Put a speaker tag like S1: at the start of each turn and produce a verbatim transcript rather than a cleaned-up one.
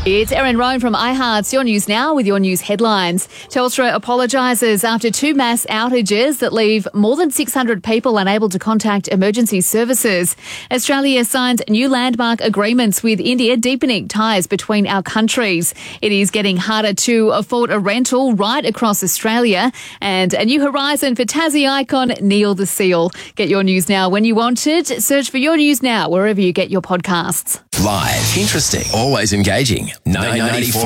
S1: It's Erin Roan from iHeart's Your News Now with your news headlines. Telstra apologises after two mass outages that leave more than six hundred people unable to contact emergency services. Australia signs new landmark agreements with India, deepening ties between our countries. It is getting harder to afford a rental right across Australia. And a new horizon for Tassie icon Neil the Seal. Get your news now when you want it. Search for Your News Now wherever you get your podcasts.
S2: Live, interesting, always engaging. nine ninety-four